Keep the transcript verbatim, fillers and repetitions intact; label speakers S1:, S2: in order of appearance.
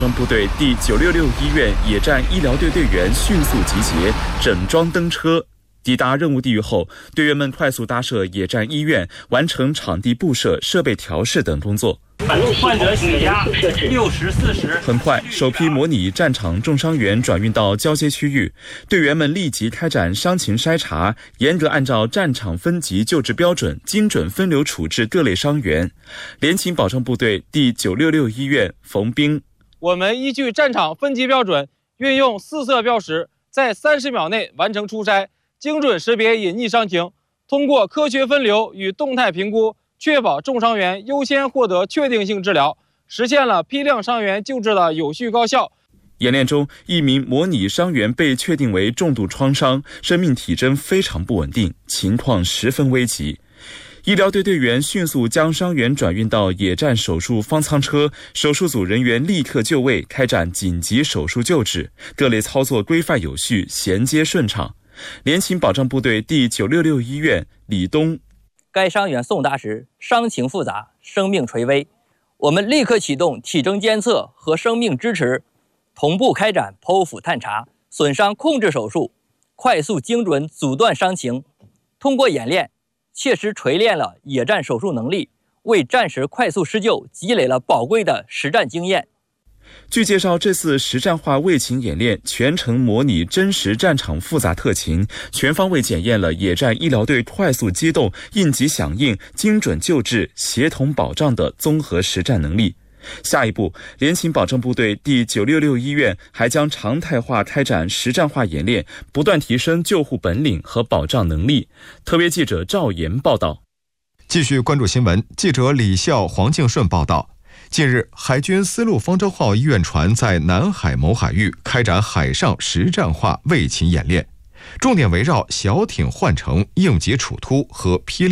S1: 部队第九六六医院野战医疗队队员迅速集结，整装登车。抵达任务地域后，队员们快速搭设野战医院，完成场地布设、设备调试等工作。
S2: 患者血压六十四十。
S1: 很快，首批模拟战场重伤员转运到交接区域，队员们立即开展伤情筛查，严格按照战场分级救治标准，精准分流处置各类伤员。联勤保障部队第九六六医院冯兵，
S3: 我们依据战场分级标准，运用四色标识，在三十秒内完成出筛，精准识别隐匿伤情，通过科学分流与动态评估，确保重伤员优先获得确定性治疗，实现了批量伤员救治的有序高效。
S1: 演练中，一名模拟伤员被确定为重度创伤，生命体征非常不稳定，情况十分危急。医疗队队员迅速将伤员转运到野战手术方舱车，手术组人员立刻就位，开展紧急手术救治，各类操作规范有序，衔接顺畅。联勤保障部队第九六六医院李东，
S4: 该伤员送达时伤情复杂，生命垂危，我们立刻启动体征监测和生命支持，同步开展剖腹探查、损伤控制手术，快速精准阻断伤情。通过演练，切实锤炼了野战手术能力，为战时快速施救积累了宝贵的实战经验。
S1: 据介绍，这次实战化卫勤演练全程模拟真实战场复杂特情，全方位检验了野战医疗队快速机动、应急响应、精准救治、协同保障的综合实战能力。下一步，联勤保障部队第九六六医院还将常态化开展实战化演练，不断提升救护本领和保障能力。特别记者赵岩报道。
S5: 继续关注新闻，记者李笑、黄敬顺报道。近日，海军丝路方舟号医院船在南海某海域开展海上实战化卫勤演练，重点围绕小艇换乘、应急处突和批量